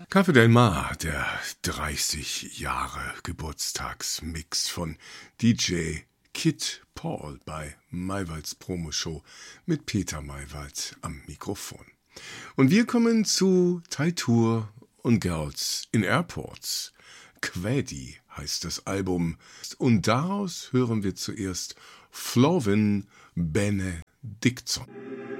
Café Del Mar, der 30 Jahre Geburtstagsmix von DJ Kid Paul bei Maywalds Promoshow mit Peter Maywald am Mikrofon. Und wir kommen zu Teitur und Girls in Airports. Quädi heißt das Album und daraus hören wir zuerst Flovin Benedictson.